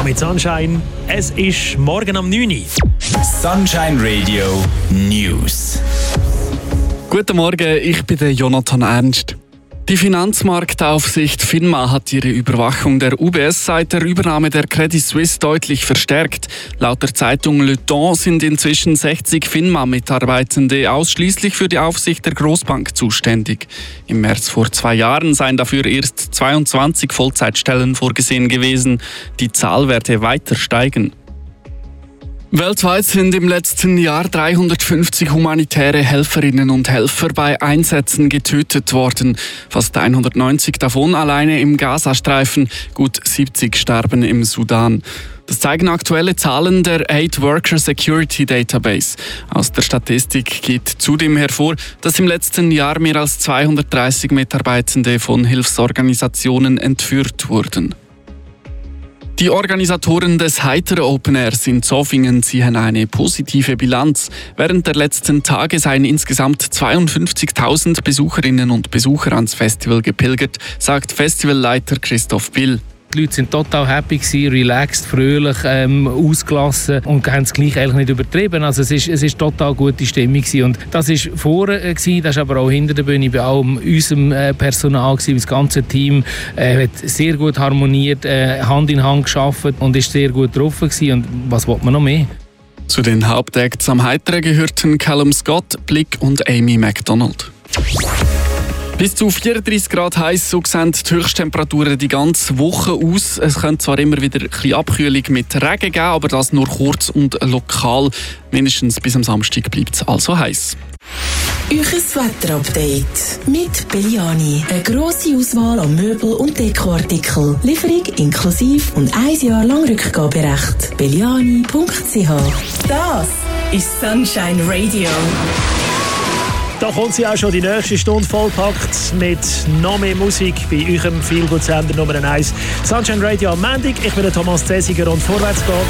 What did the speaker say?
mit Sunshine. Es ist morgen um 9 Uhr. Sunshine Radio News. Guten Morgen, ich bin der Jonathan Ernst. Die Finanzmarktaufsicht FINMA hat ihre Überwachung der UBS seit der Übernahme der Credit Suisse deutlich verstärkt. Laut der Zeitung Le Temps sind inzwischen 60 FINMA-Mitarbeitende ausschließlich für die Aufsicht der Großbank zuständig. Im März vor 2 Jahren seien dafür erst 22 Vollzeitstellen vorgesehen gewesen. Die Zahl werde weiter steigen. Weltweit sind im letzten Jahr 350 humanitäre Helferinnen und Helfer bei Einsätzen getötet worden. Fast 190 davon alleine im Gazastreifen, gut 70 starben im Sudan. Das zeigen aktuelle Zahlen der Aid Worker Security Database. Aus der Statistik geht zudem hervor, dass im letzten Jahr mehr als 230 Mitarbeitende von Hilfsorganisationen entführt wurden. Die Organisatoren des Heiter Open Airs in Zofingen ziehen eine positive Bilanz. Während der letzten Tage seien insgesamt 52.000 Besucherinnen und Besucher ans Festival gepilgert, sagt Festivalleiter Christoph Bill. Die Leute waren total happy, relaxed, fröhlich, ausgelassen und haben es gleich eigentlich nicht übertrieben. Also es ist total gute Stimmung gewesen. Und das war vorne, das war aber auch hinter der Bühne bei allem unserem Personal gewesen. Das ganze Team hat sehr gut harmoniert, Hand in Hand gearbeitet und ist sehr gut drauf gewesen. Und was will man noch mehr? Zu den Hauptakts am Heiteren gehörten Callum Scott, Blick und Amy MacDonald. Bis zu 34 Grad heiß, so sehen die Höchsttemperaturen die ganze Woche aus. Es könnte zwar immer wieder ein bisschen Abkühlung mit Regen geben, aber das nur kurz und lokal. Mindestens bis am Samstag bleibt es also heiß. Euches Wetterupdate mit Belliani. Eine grosse Auswahl an Möbel- und Dekoartikeln. Lieferung inklusive und 1 Jahr lang Rückgaberecht. Belliani.ch. Das ist Sunshine Radio. Da kommt sie auch schon, die nächste Stunde vollpackt mit noch mehr Musik bei eurem Feelgood-Sender Nummer 1. Sunshine Radio am Montag. Ich bin der Thomas Zesiger und vorwärts geht's.